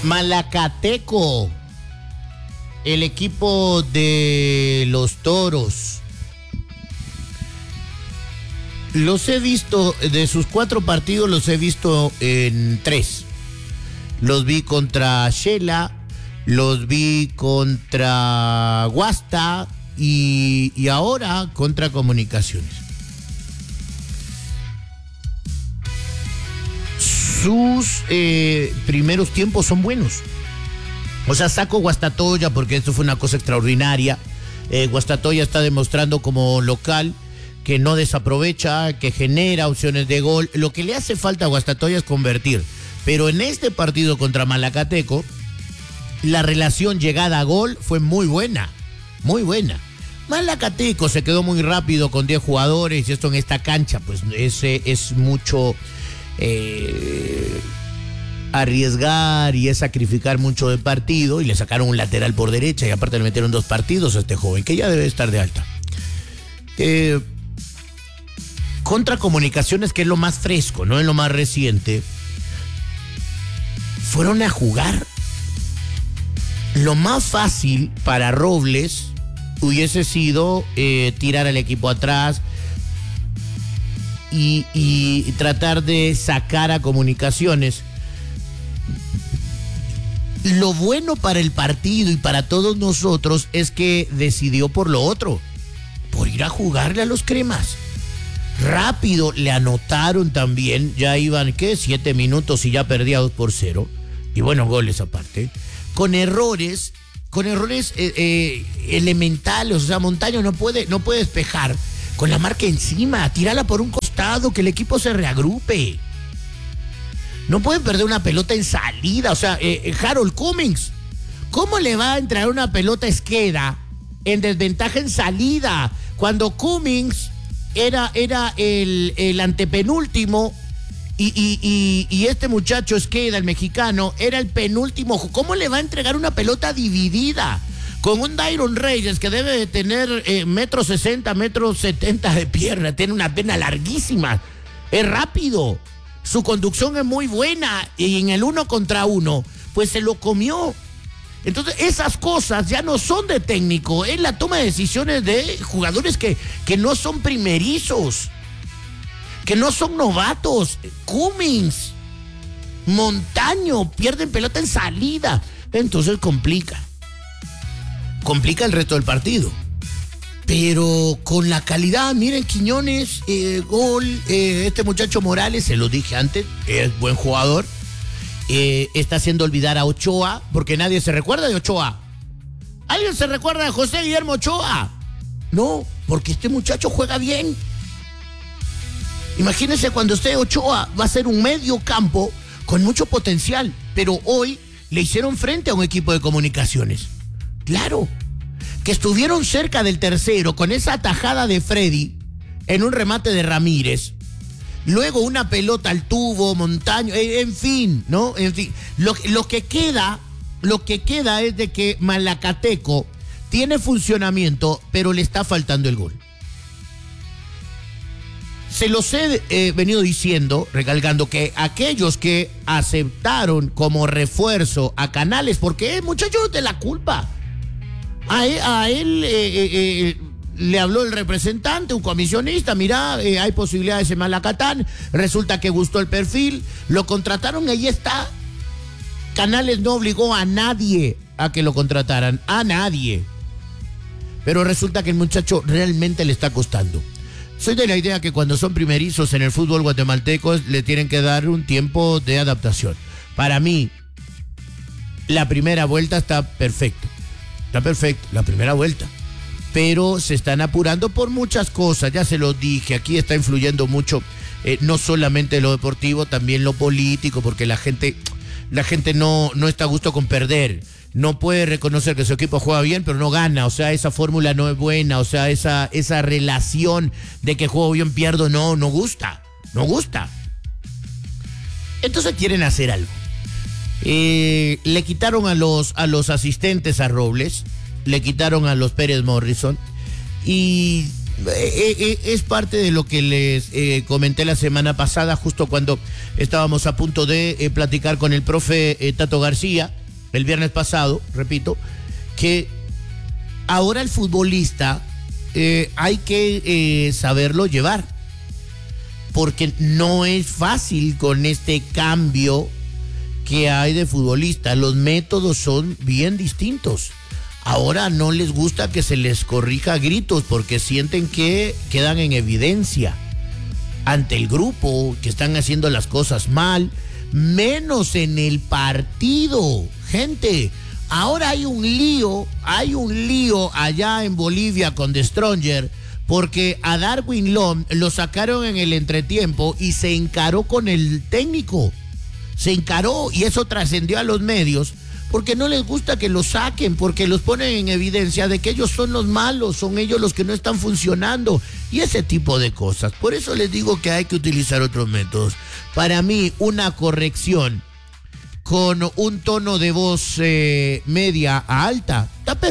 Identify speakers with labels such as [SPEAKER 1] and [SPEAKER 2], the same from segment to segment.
[SPEAKER 1] Malacateco, el equipo de los Toros. Los he visto, de sus 4 partidos los he visto en 3. Los vi contra Shela, los vi contra Guasta y ahora contra Comunicaciones. Sus primeros tiempos son buenos. O sea, saco Guastatoya porque esto fue una cosa extraordinaria. Guastatoya está demostrando como local que no desaprovecha, que genera opciones de gol. Lo que le hace falta a Guastatoya es convertir. Pero en este partido contra Malacateco, la relación llegada a gol fue muy buena, muy buena. Malacateco se quedó muy rápido con 10 jugadores y esto en esta cancha, pues es mucho arriesgar y es sacrificar mucho de partido, y le sacaron un lateral por derecha y aparte le metieron 2 partidos a este joven, que ya debe estar de alta. Contra Comunicaciones, que es lo más fresco, no es lo más reciente, fueron a jugar. Lo más fácil para Robles hubiese sido tirar al equipo atrás y tratar de sacar a Comunicaciones. Lo bueno para el partido y para todos nosotros es que decidió por lo otro, por ir a jugarle a los cremas. Rápido le anotaron también, ya iban, 7 minutos y ya perdía 2-0. Y buenos goles aparte. Con errores elementales. O sea, Montaño no puede despejar con la marca encima. Tírala por un costado, que el equipo se reagrupe. No pueden perder una pelota en salida. O sea, Harold Cummings, ¿cómo le va a entrar una pelota a Esqueda en desventaja en salida? Cuando Cummings era el antepenúltimo y este muchacho Esqueda, el mexicano, era el penúltimo. ¿Cómo le va a entregar una pelota dividida con un Dairon Reyes que debe de tener 1,60 m, 1,70 m de pierna? Tiene una pierna larguísima, es rápido, su conducción es muy buena, y en el 1 contra 1 pues se lo comió. Entonces esas cosas ya no son de técnico, es la toma de decisiones de jugadores que no son primerizos, que no son novatos. Cummings, Montaño, pierden pelota en salida. Entonces complica el resto del partido. Pero con la calidad, miren, Quiñones, gol, este muchacho Morales, se lo dije antes, es buen jugador. Está haciendo olvidar a Ochoa, porque nadie se recuerda de Ochoa. ¿Alguien se recuerda de José Guillermo Ochoa? No, porque este muchacho juega bien. Imagínense cuando esté Ochoa, va a ser un medio campo con mucho potencial, pero hoy le hicieron frente a un equipo de Comunicaciones. Claro, que estuvieron cerca del tercero con esa atajada de Freddy en un remate de Ramírez. Luego una pelota al tubo, Montaño, en fin, ¿no? En fin, lo que queda es de que Malacateco tiene funcionamiento, pero le está faltando el gol. Se los he venido diciendo, recalcando que aquellos que aceptaron como refuerzo a Canales, porque muchachos, de la culpa. A él le habló el representante, un comisionista, mira, hay posibilidades en Malacatán, resulta que gustó el perfil, lo contrataron y ahí está. Canales no obligó a nadie a que lo contrataran, a nadie. Pero resulta que el muchacho realmente le está costando. Soy de la idea que cuando son primerizos en el fútbol guatemalteco le tienen que dar un tiempo de adaptación. Para mí, la primera vuelta está perfecto. Está perfecto, la primera vuelta. Pero se están apurando por muchas cosas, ya se lo dije, aquí está influyendo mucho, no solamente lo deportivo, también lo político, porque la gente no está a gusto con perder. No puede reconocer que su equipo juega bien, pero no gana. O sea, esa fórmula no es buena. O sea, esa relación de que juego bien, pierdo, no gusta. No gusta. Entonces quieren hacer algo. Le quitaron a los asistentes a Robles, le quitaron a los Pérez Morrison y Es parte de lo que les comenté la semana pasada, justo cuando estábamos a punto de platicar con el profe Tato García, el viernes pasado, repito, que ahora el futbolista hay que saberlo llevar, porque no es fácil con este cambio que hay de futbolista. Los métodos son bien distintos. Ahora no les gusta que se les corrija a gritos porque sienten que quedan en evidencia ante el grupo, que están haciendo las cosas mal, menos en el partido. Gente, ahora hay un lío allá en Bolivia con The Stronger, porque a Darwin Lom lo sacaron en el entretiempo y se encaró con el técnico. Se encaró y eso trascendió a los medios porque no les gusta que los saquen, porque los ponen en evidencia de que ellos son los malos, son ellos los que no están funcionando y ese tipo de cosas. Por eso les digo que hay que utilizar otros métodos. Para mí, una corrección con un tono de voz media a alta,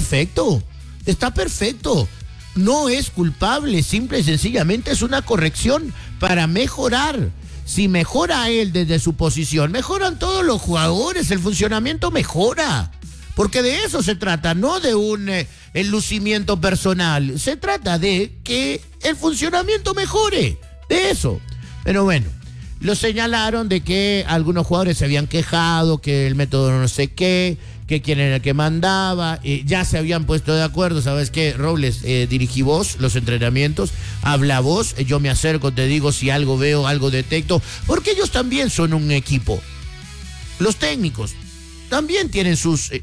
[SPEAKER 1] está perfecto. No es culpable, simple y sencillamente es una corrección para mejorar. Si mejora él desde su posición, mejoran todos los jugadores, el funcionamiento mejora. Porque de eso se trata, no de un lucimiento personal. Se trata de que el funcionamiento mejore, de eso. Pero bueno, lo señalaron de que algunos jugadores se habían quejado, que el método no sé qué, que quién era el que mandaba, ya se habían puesto de acuerdo. ¿Sabes qué, Robles? Dirigí vos los entrenamientos, habla vos, yo me acerco, te digo si algo veo, algo detecto, porque ellos también son un equipo. Los técnicos también tienen sus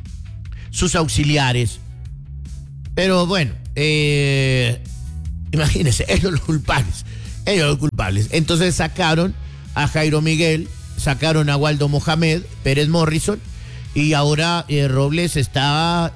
[SPEAKER 1] auxiliares. Pero bueno, imagínense, ellos los culpables. Entonces sacaron a Jairo Miguel, sacaron a Waldo Mohamed, Pérez Morrison, y ahora Robles está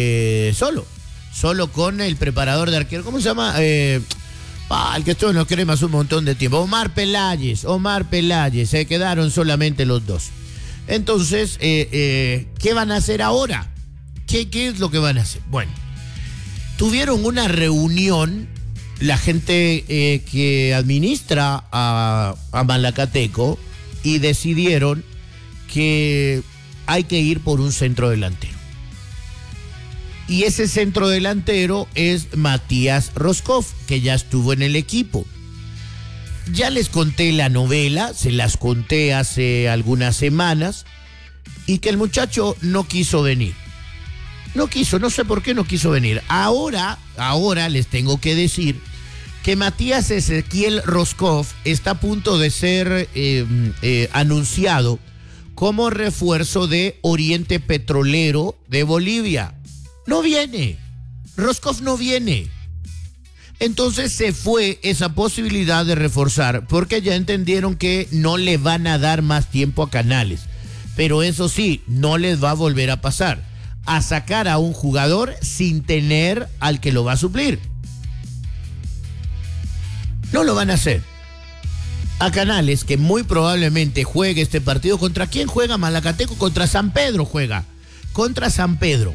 [SPEAKER 1] solo con el preparador de arquero. ¿Cómo se llama? El que estuvo en los cremas un montón de tiempo. Omar Peláez. Se quedaron solamente los dos. Entonces, ¿qué van a hacer ahora? ¿Qué es lo que van a hacer? Bueno, tuvieron una reunión la gente que administra a Malacateco y decidieron que hay que ir por un centro delantero. Y ese centro delantero es Matías Roscoff, que ya estuvo en el equipo. Ya les conté la novela, se las conté hace algunas semanas, y que el muchacho no quiso venir. No sé por qué no quiso venir. Ahora les tengo que decir que Matías Ezequiel Roscoff está a punto de ser anunciado como refuerzo de Oriente Petrolero de Bolivia. No viene. Roscoff no viene. Entonces se fue esa posibilidad de reforzar, porque ya entendieron que no le van a dar más tiempo a Canales. Pero eso sí, no les va a volver a pasar, a sacar a un jugador sin tener al que lo va a suplir. No lo van a hacer. A Canales, que muy probablemente juegue este partido. ¿Contra quién juega Malacateco? Contra San Pedro juega. Contra San Pedro.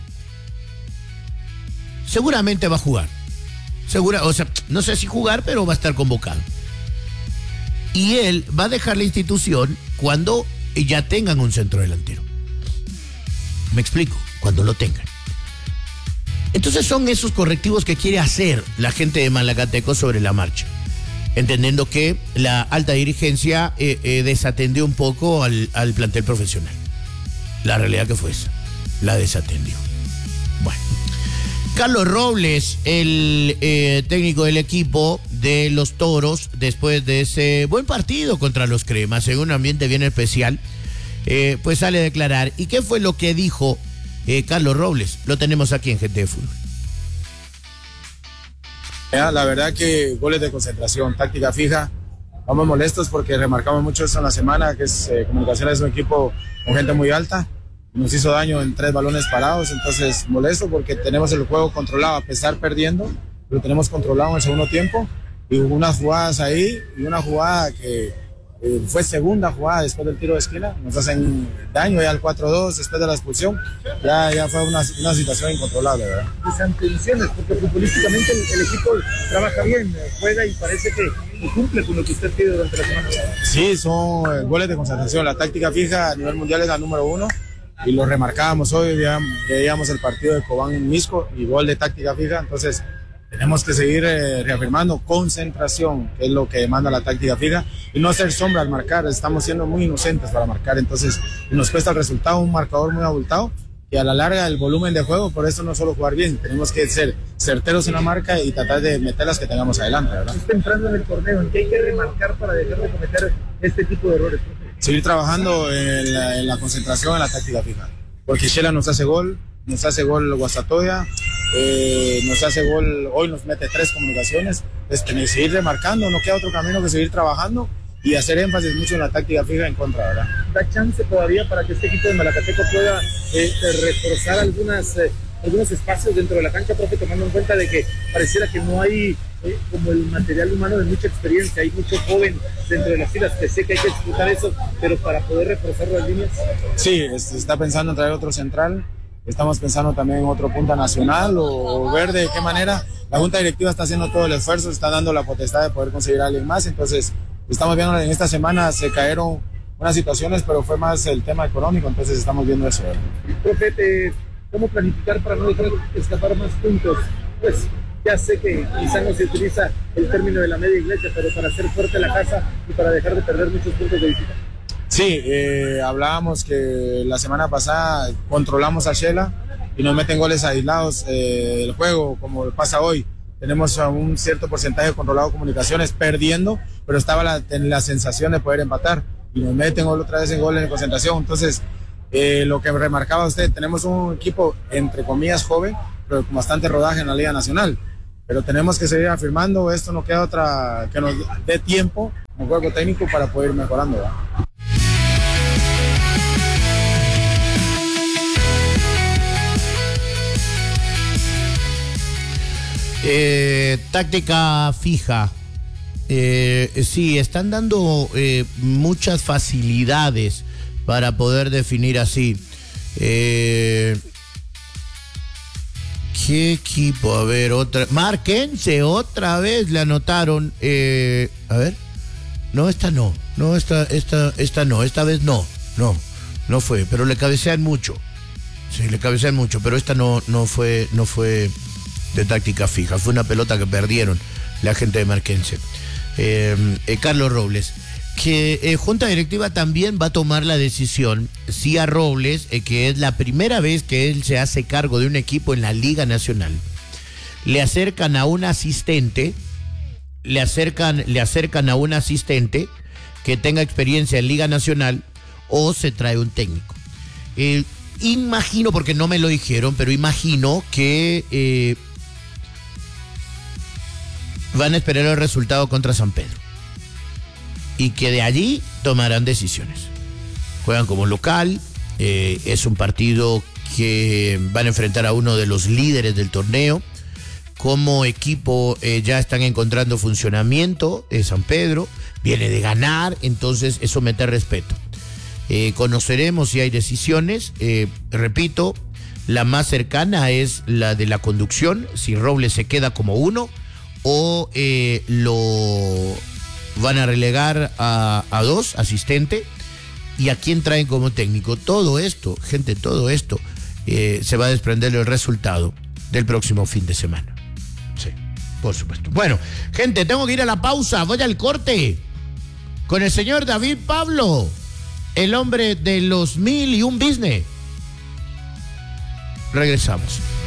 [SPEAKER 1] Seguramente va a jugar. No sé si jugar, pero va a estar convocado. Y él va a dejar la institución cuando ya tengan un centro delantero. Me explico, cuando lo tengan. Entonces son esos correctivos que quiere hacer la gente de Malacateco sobre la marcha, entendiendo que la alta dirigencia desatendió un poco al plantel profesional. La realidad que fue esa, la desatendió. Bueno, Carlos Robles, el técnico del equipo de los Toros, después de ese buen partido contra los Cremas, en un ambiente bien especial, pues sale a declarar. ¿Y qué fue lo que dijo Carlos Robles? Lo tenemos aquí en Gente de Fútbol.
[SPEAKER 2] La verdad que goles de concentración, táctica fija. Vamos molestos porque remarcamos mucho eso en la semana, que es Comunicaciones es un equipo con gente muy alta. Nos hizo daño en 3 balones parados, entonces molesto porque tenemos el juego controlado a pesar perdiendo, lo tenemos controlado en el segundo tiempo. Y hubo unas jugadas ahí y una jugada que fue segunda jugada después del tiro de esquina, nos hacen daño ya al 4-2 después de la expulsión, ya fue una situación incontrolable, ¿verdad?
[SPEAKER 3] Esas tensiones, porque futbolísticamente el equipo trabaja bien, juega y parece que cumple con lo que usted pide durante la semana.
[SPEAKER 2] Sí, son goles de concentración, la táctica fija a nivel mundial es la número 1 y lo remarcábamos hoy, veíamos el partido de Cobán-Misco y gol de táctica fija, entonces tenemos que seguir reafirmando concentración, que es lo que demanda la táctica fija, y no hacer sombra al marcar. Estamos siendo muy inocentes para marcar, entonces nos cuesta el resultado, un marcador muy abultado, y a la larga el volumen de juego, por eso no solo jugar bien, tenemos que ser certeros en la marca y tratar de meter las que tengamos adelante, ¿verdad?
[SPEAKER 3] Está entrando en el torneo, ¿en qué hay que remarcar para dejar de cometer este tipo de errores?
[SPEAKER 2] Seguir trabajando en la concentración, en la táctica fija, porque Shela nos hace gol Guastatoya, nos hace gol, hoy nos mete 3 comunicaciones, tenemos que seguir remarcando, no queda otro camino que seguir trabajando y hacer énfasis mucho en la táctica fija en contra, ¿verdad?
[SPEAKER 3] ¿Da chance todavía para que este equipo de Malacateco pueda reforzar algunos espacios dentro de la cancha, profe, tomando en cuenta de que pareciera que no hay como el material humano de mucha experiencia, hay mucho joven dentro de las filas, que sé que hay que disfrutar eso, pero para poder reforzar las líneas?
[SPEAKER 2] Sí, se está pensando en traer otro central. Estamos pensando también en otro punta nacional o ver de qué manera la Junta Directiva está haciendo todo el esfuerzo, está dando la potestad de poder conseguir a alguien más. Entonces, estamos viendo en esta semana se cayeron unas situaciones, pero fue más el tema económico, entonces estamos viendo eso.
[SPEAKER 3] Profe, ¿cómo planificar para no dejar escapar más puntos? Pues ya sé que quizá no se utiliza el término de la media iglesia, pero para hacer fuerte la casa y para dejar de perder muchos puntos de visita.
[SPEAKER 2] Sí, hablábamos que la semana pasada controlamos a Shela y nos meten goles aislados del juego, como pasa hoy. Tenemos un cierto porcentaje controlado de comunicaciones perdiendo, pero estaba la sensación de poder empatar y nos meten otra vez en goles de concentración. Entonces, lo que remarcaba usted, tenemos un equipo entre comillas joven, pero con bastante rodaje en la Liga Nacional. Pero tenemos que seguir afirmando, esto no queda otra que nos dé tiempo como cuerpo técnico para poder ir mejorando, ¿verdad?
[SPEAKER 1] Táctica fija. Sí, están dando muchas facilidades para poder definir así. ¿Qué equipo? A ver, otra. Marquense, otra vez le anotaron. A ver. No, esta no. No, esta no. Esta vez no. No fue. Pero le cabecean mucho. Sí, le cabecean mucho. Pero esta no fue de táctica fija. Fue una pelota que perdieron la gente de Marquense. Carlos Robles, que Junta Directiva también va a tomar la decisión si a Robles, que es la primera vez que él se hace cargo de un equipo en la Liga Nacional, le acercan a un asistente, le acercan a un asistente que tenga experiencia en Liga Nacional o se trae un técnico. Imagino, porque no me lo dijeron, pero imagino que van a esperar el resultado contra San Pedro y que de allí tomarán decisiones. Juegan como local, es un partido que van a enfrentar a uno de los líderes del torneo. Como equipo ya están encontrando funcionamiento. San Pedro viene de ganar, entonces eso mete respeto. Conoceremos si hay decisiones. Repito, la más cercana es la de la conducción, si Robles se queda como uno o lo van a relegar a 2, asistente, y a quién traen como técnico. Todo esto, gente, se va a desprender el resultado del próximo fin de semana. Sí, por supuesto. Bueno, gente, tengo que ir a la pausa, voy al corte con el señor David Pablo, el hombre de los 1001 business. Regresamos.